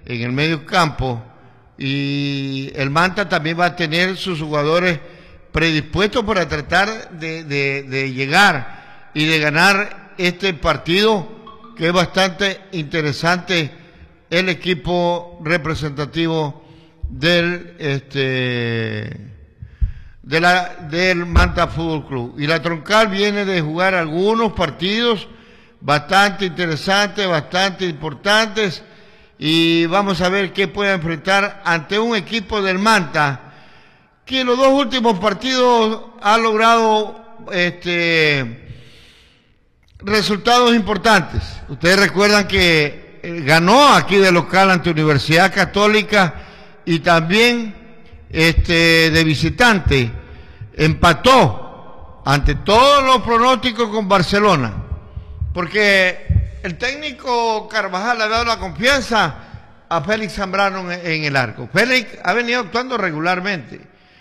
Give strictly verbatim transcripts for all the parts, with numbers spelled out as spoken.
en el medio campo, y el Manta también va a tener sus jugadores predispuestos para tratar de, de, de llegar y de ganar este partido, que es bastante interesante, el equipo representativo del este de la del Manta Fútbol Club. Y la Troncal viene de jugar algunos partidos bastante interesantes, bastante importantes, y vamos a ver qué puede enfrentar ante un equipo del Manta que en los dos últimos partidos ha logrado este resultados importantes. Ustedes recuerdan que ganó aquí de local ante Universidad Católica, y también este de visitante empató ante todos los pronósticos con Barcelona, porque el técnico Carvajal le ha dado la confianza a Félix Zambrano en, en el arco. Félix ha venido actuando regularmente.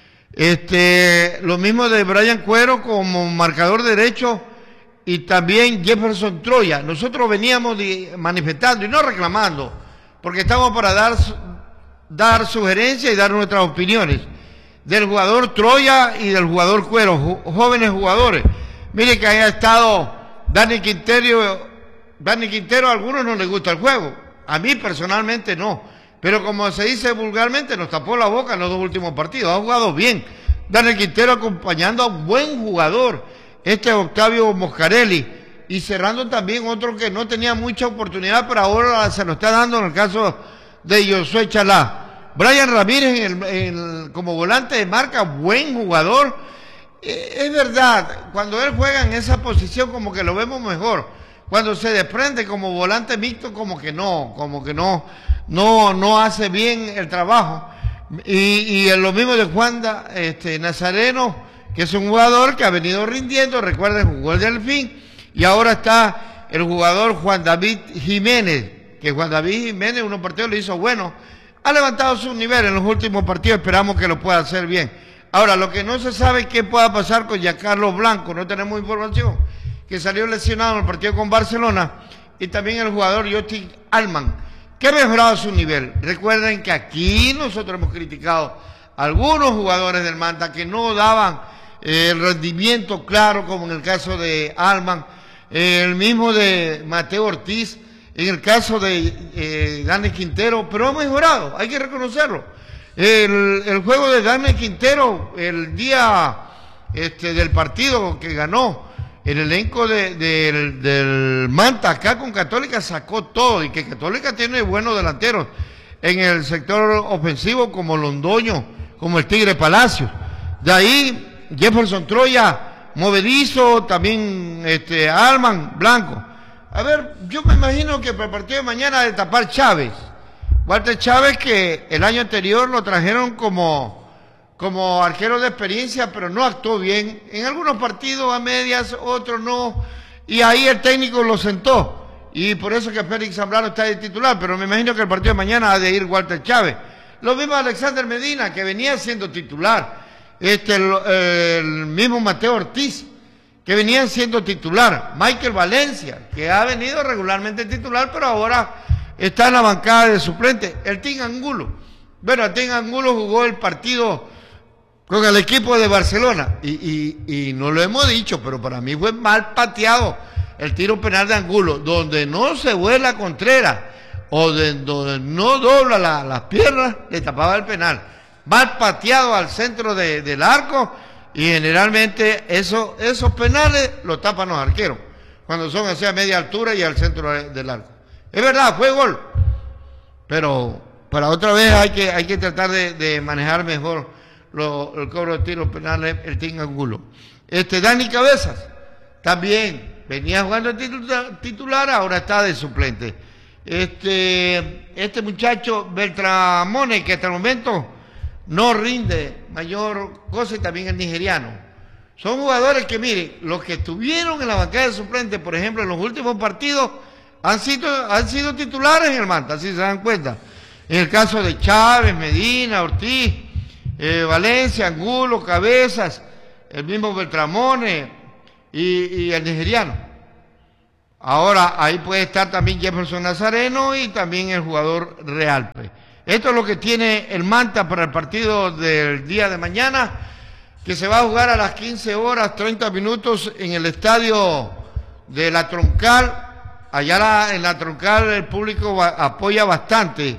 Este, lo mismo de Brian Cuero como marcador derecho, y también Jefferson Troya. Nosotros veníamos de, manifestando y no reclamando, porque estamos para dar, dar sugerencias y dar nuestras opiniones del jugador Troya y del jugador Cuero, jóvenes jugadores. Mire que haya estado Dani Quintero. Dani Quintero, a algunos no les gusta el juego, a mí personalmente no, pero como se dice vulgarmente, nos tapó la boca en los dos últimos partidos. Ha jugado bien Dani Quintero, acompañando a un buen jugador, este Octavio Moscarelli, y cerrando también otro que no tenía mucha oportunidad, pero ahora se lo está dando, en el caso de Josué Chalá. Brian Ramírez en el, en el, como volante de marca, buen jugador. Eh, es verdad, cuando él juega en esa posición como que lo vemos mejor. Cuando se desprende como volante mixto, como que no, como que no, no, no hace bien el trabajo. Y, y lo mismo de Juan este, Nazareno, que es un jugador que ha venido rindiendo. Recuerden, jugó el Delfín, y ahora está el jugador Juan David Jiménez, que Juan David Jiménez unos partidos lo hizo bueno, ha levantado su nivel en los últimos partidos, esperamos que lo pueda hacer bien. Ahora, lo que no se sabe es qué pueda pasar con Giancarlo Blanco, no tenemos información, que salió lesionado en el partido con Barcelona, y también el jugador Justin Alman, que ha mejorado su nivel. Recuerden que aquí nosotros hemos criticado a algunos jugadores del Manta que no daban eh, el rendimiento claro, como en el caso de Alman, eh, el mismo de Mateo Ortiz, en el caso de eh, Dani Quintero, pero ha mejorado, hay que reconocerlo. El, el juego de Dani Quintero, el día este, del partido que ganó, el elenco de, de, del, del Manta acá con Católica sacó todo, y que Católica tiene buenos delanteros en el sector ofensivo, como Londoño, como el Tigre Palacios. De ahí Jefferson Troya, movedizo, también este Alman Blanco. A ver, yo me imagino que para el partido de mañana de tapar Chávez, Walter Chávez, que el año anterior lo trajeron como como arquero de experiencia, pero no actuó bien. En algunos partidos a medias, otros no. Y ahí el técnico lo sentó. Y por eso que Félix Zambrano está de titular. Pero me imagino que el partido de mañana ha de ir Walter Chávez. Lo mismo Alexander Medina, que venía siendo titular. Este, el, el mismo Mateo Ortiz, que venían siendo titular. Michael Valencia, que ha venido regularmente titular, pero ahora está en la bancada de suplente. El Team Angulo. Bueno, el Team Angulo jugó el partido con el equipo de Barcelona, y, y, y no lo hemos dicho, pero para mí fue mal pateado el tiro penal de Angulo, donde no se vuela Contreras, o de, donde no dobla la, las piernas, le tapaba el penal. Mal pateado al centro de, del arco, y generalmente eso, esos penales los tapan los arqueros, cuando son así a media altura y al centro del arco. Es verdad, fue gol, pero para otra vez hay que, hay que tratar de, de manejar mejor Lo, el cobro de tiros penales, el Team Angulo. Este, Dani Cabezas, también venía jugando titular, titular, ahora está de suplente. Este, este muchacho Beltramone, que hasta el momento no rinde mayor cosa, y también el nigeriano. Son jugadores que, mire, los que estuvieron en la bancada de suplentes, por ejemplo, en los últimos partidos, han sido, han sido titulares en el Manta, si se dan cuenta. En el caso de Chávez, Medina, Ortiz, Eh, Valencia, Angulo, Cabezas, el mismo Beltramone y, y el nigeriano. Ahora, ahí puede estar también Jefferson Nazareno y también el jugador Realpe. Esto es lo que tiene el Manta para el partido del día de mañana, que se va a jugar a las quince horas, treinta minutos en el estadio de La Troncal. Allá la, en La Troncal el público va, apoya bastante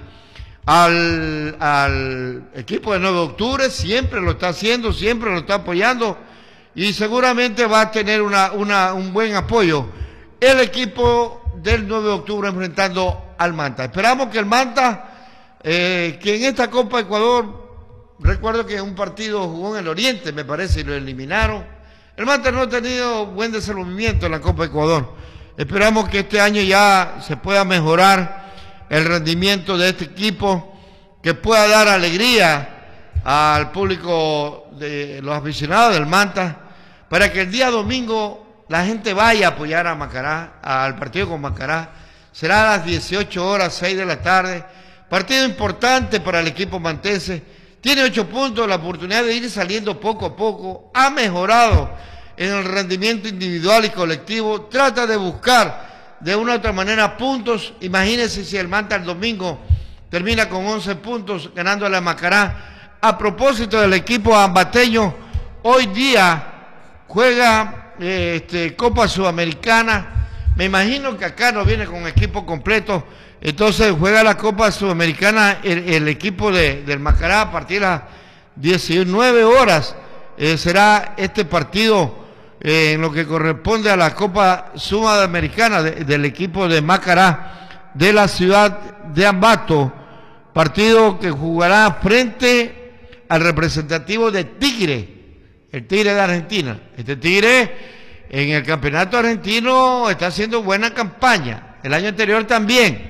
al, al equipo de nueve de octubre, siempre lo está haciendo, siempre lo está apoyando y seguramente va a tener una, una, un buen apoyo el equipo del nueve de octubre enfrentando al Manta. Esperamos que el Manta, eh, que en esta Copa Ecuador, recuerdo que en un partido jugó en el Oriente, me parece, y lo eliminaron. El Manta no ha tenido buen desenvolvimiento en la Copa Ecuador. Esperamos que este año ya se pueda mejorar el rendimiento de este equipo, que pueda dar alegría al público de los aficionados del Manta, para que el día domingo la gente vaya a apoyar a Macará, al partido con Macará. Será a las dieciocho horas, seis de la tarde. Partido importante para el equipo mantense. Tiene ocho puntos, la oportunidad de ir saliendo poco a poco. Ha mejorado en el rendimiento individual y colectivo. Trata de buscar de una u otra manera puntos. Imagínense si el Manta el domingo termina con once puntos, ganándole a Macará. A propósito del equipo ambateño, hoy día juega Este, Copa Sudamericana. Me imagino que acá no viene con equipo completo, entonces juega la Copa Sudamericana el, el equipo de, del Macará a partir de las diecinueve horas. Eh, será este partido eh, en lo que corresponde a la Copa Sudamericana de, del equipo de Macará de la ciudad de Ambato, partido que jugará frente al representativo de Tigre, el Tigre de Argentina. Este Tigre en el campeonato argentino está haciendo buena campaña. El año anterior también.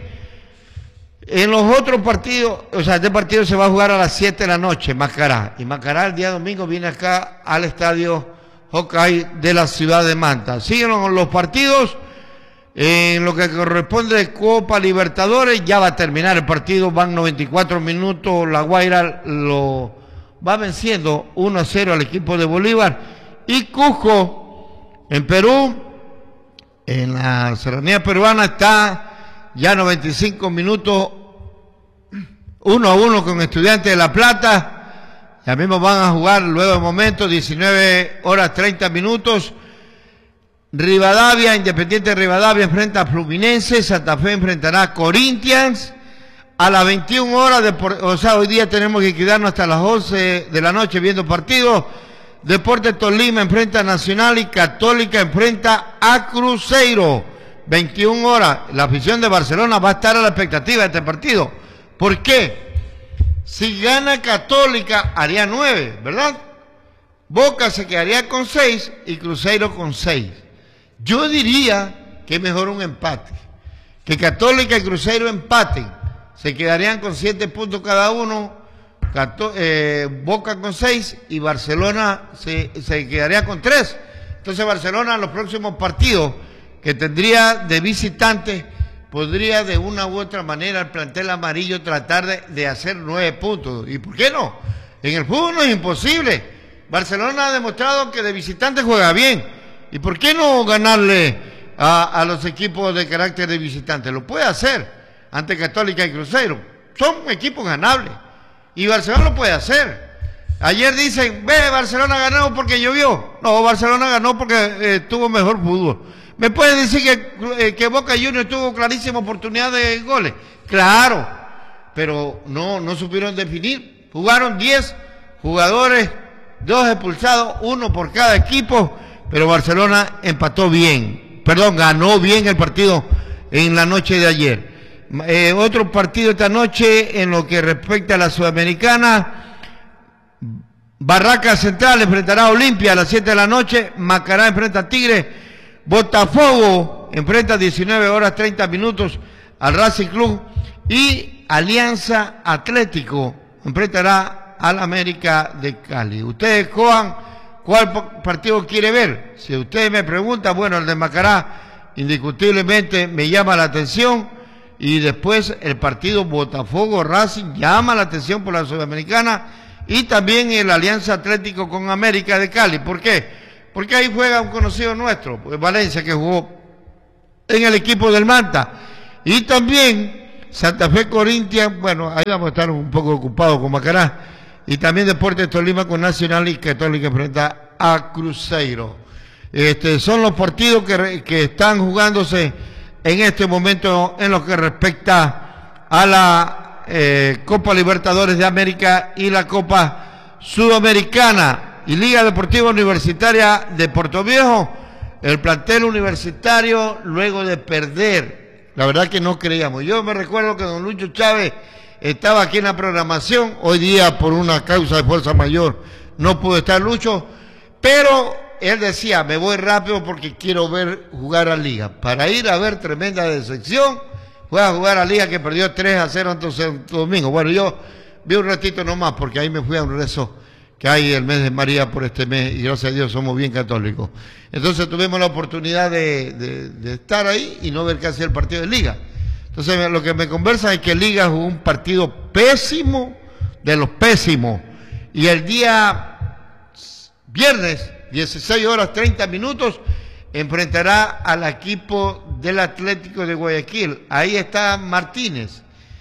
En los otros partidos, o sea, este partido se va a jugar a las siete de la noche, Macará. Y Macará el día domingo viene acá al estadio Hockey de la ciudad de Manta. Siguen los partidos. En lo que corresponde de Copa Libertadores, ya va a terminar el partido. Van noventa y cuatro minutos. La Guaira lo va venciendo uno a cero al equipo de Bolívar. Y Cusco, en Perú, en la serranía peruana, está ya noventa y cinco minutos, uno a uno con Estudiantes de La Plata. Ya mismo van a jugar luego de momento, diecinueve horas treinta minutos. Rivadavia, Independiente de Rivadavia enfrenta a Fluminense. Santa Fe enfrentará a Corinthians. A las veintiuna horas, de, o sea, hoy día tenemos que quedarnos hasta las once de la noche viendo partidos. Deportes Tolima enfrenta a Nacional y Católica enfrenta a Cruzeiro. veintiuna horas. La afición de Barcelona va a estar a la expectativa de este partido. ¿Por qué? Si gana Católica, haría nueve, ¿verdad? Boca se quedaría con seis y Cruzeiro con seis. Yo diría que es mejor un empate. Que Católica y Cruzeiro empaten. Se quedarían con siete puntos cada uno, eh, Boca con seis y Barcelona se, se quedaría con tres. Entonces Barcelona en los próximos partidos que tendría de visitante podría de una u otra manera el plantel amarillo tratar de, de hacer nueve puntos. ¿Y por qué no? En el fútbol no es imposible. Barcelona ha demostrado que de visitante juega bien. ¿Y por qué no ganarle a, a los equipos de carácter de visitante? Lo puede hacer ante Católica y Cruzeiro. Son equipos ganables. Y Barcelona lo puede hacer. Ayer dicen, ve, Barcelona ganó porque llovió. No, Barcelona ganó porque eh, tuvo mejor fútbol. ¿Me puede decir que, eh, que Boca Juniors tuvo clarísima oportunidad de goles? Claro, pero no, no supieron definir. Jugaron diez jugadores, dos expulsados, uno por cada equipo, pero Barcelona empató bien. Perdón, ganó bien el partido en la noche de ayer. Eh, otro partido esta noche en lo que respecta a la Sudamericana. Barraca Central enfrentará a Olimpia a las siete de la noche. Macará enfrenta a Tigre. Botafogo enfrenta a diecinueve horas treinta minutos al Racing Club. Y Alianza Atlético enfrentará al América de Cali. Ustedes cojan cuál partido quiere ver. Si usted me pregunta, bueno, el de Macará indiscutiblemente me llama la atención. Y después el partido Botafogo-Racing llama la atención por la Sudamericana. Y también el Alianza Atlético con América de Cali. ¿Por qué? Porque ahí juega un conocido nuestro, pues Valencia, que jugó en el equipo del Manta. Y también Santa Fe Corinthians, bueno, ahí vamos a estar un poco ocupados con Macará. Y también Deportes Tolima con Nacional y Católica enfrenta a Cruzeiro. Este, son los partidos que, que están jugándose en este momento en lo que respecta a la eh, Copa Libertadores de América y la Copa Sudamericana y Liga Deportiva Universitaria de Puerto Viejo. El plantel universitario, luego de perder, la verdad que no creíamos. Yo me recuerdo que don Lucho Chávez estaba aquí en la programación, hoy día por una causa de fuerza mayor no pudo estar Lucho, pero él decía, me voy rápido porque quiero ver jugar a Liga. Para ir a ver tremenda decepción, fue a jugar a Liga que perdió tres a cero ante Santo Domingo. Bueno, yo vi un ratito nomás porque ahí me fui a un rezo que hay el mes de María por este mes y gracias a Dios somos bien católicos. Entonces tuvimos la oportunidad de, de, de estar ahí y no ver qué hacía el partido de Liga. Entonces lo que me conversa es que Liga jugó un partido pésimo de los pésimos. Y el día viernes, dieciséis horas treinta minutos, enfrentará al equipo del Atlético de Guayaquil. Ahí está Martínez,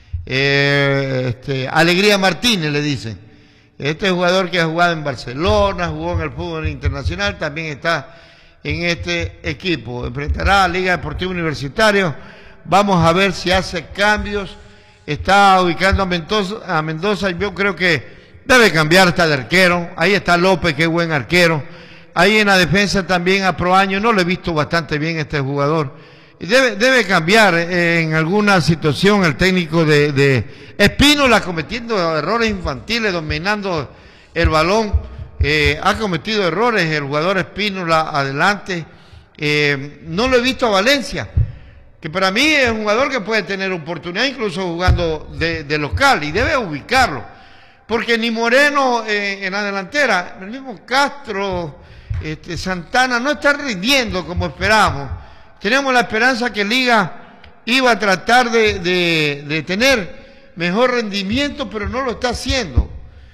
eh, este, Alegría Martínez le dicen. Este jugador que ha jugado en Barcelona, jugó en el fútbol internacional, también está en este equipo. Enfrentará a Liga Deportiva Universitario. Vamos a ver si hace cambios. Está ubicando a Mendoza, a Mendoza. Yo creo que debe cambiar hasta de arquero. Ahí está López, que es buen arquero. Ahí en la defensa también a Proaño. No lo he visto bastante bien este jugador. Y debe, debe cambiar eh, en alguna situación el técnico de, de Espínola, cometiendo errores infantiles, dominando el balón. Eh, ha cometido errores el jugador Espínola adelante. Eh, no lo he visto a Valencia, que para mí es un jugador que puede tener oportunidad incluso jugando de, de local y debe ubicarlo, porque ni Moreno eh, en la delantera, el mismo Castro, este, Santana no están rindiendo como esperábamos. Teníamos la esperanza que Liga iba a tratar de, de, de tener mejor rendimiento, pero no lo está haciendo.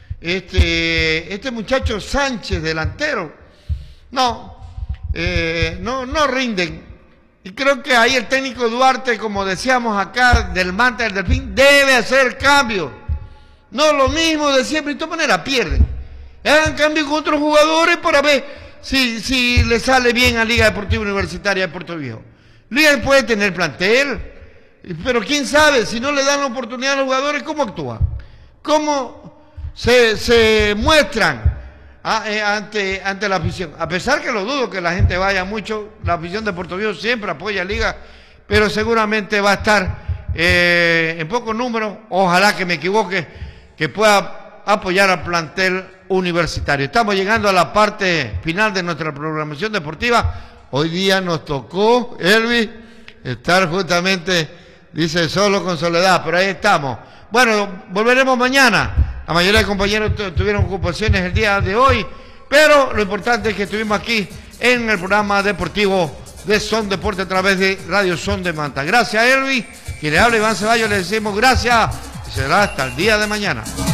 Este, este muchacho Sánchez, delantero, no, eh, no, no rinden. Y creo que ahí el técnico Duarte, como decíamos acá, del Manta del Delfín, debe hacer cambios. No lo mismo de siempre, de todas maneras pierden. Hagan cambios con otros jugadores para ver si, si le sale bien a Liga Deportiva Universitaria de Puerto Viejo. Liga puede tener plantel, pero quién sabe, si no le dan la oportunidad a los jugadores, ¿cómo actúan? ¿Cómo se, se muestran a, eh, ante, ante la afición? A pesar que lo dudo que la gente vaya mucho, la afición de Puerto Viejo siempre apoya a Liga, pero seguramente va a estar eh, en pocos números. Ojalá que me equivoque, que pueda apoyar al plantel universitario. Estamos llegando a la parte final de nuestra programación deportiva. Hoy día nos tocó, Elvis, estar justamente, dice, solo con soledad, pero ahí estamos. Bueno, volveremos mañana. La mayoría de compañeros tuvieron ocupaciones el día de hoy, pero lo importante es que estuvimos aquí en el programa deportivo de Son Deporte a través de Radio Son de Manta. Gracias, Elvis. Quien le habla, Iván Ceballos, le decimos gracias y será hasta el día de mañana.